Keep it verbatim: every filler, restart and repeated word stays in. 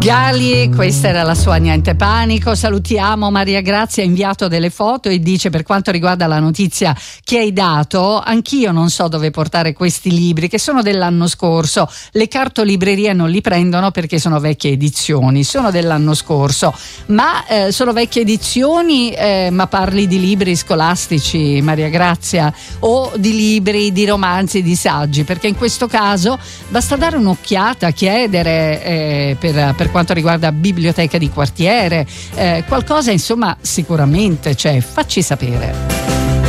Gali, questa era la sua Niente Panico. Salutiamo Maria Grazia, ha inviato delle foto e dice: per quanto riguarda la notizia che hai dato, anch'io non so dove portare questi libri che sono dell'anno scorso, le cartolibrerie non li prendono perché sono vecchie edizioni, sono dell'anno scorso, ma eh, sono vecchie edizioni, eh, ma parli di libri scolastici, Maria Grazia, o di libri, di romanzi, di saggi? Perché in questo caso basta dare un'occhiata, chiedere eh, per, per quanto riguarda biblioteca di quartiere, eh, qualcosa insomma sicuramente c'è, facci sapere.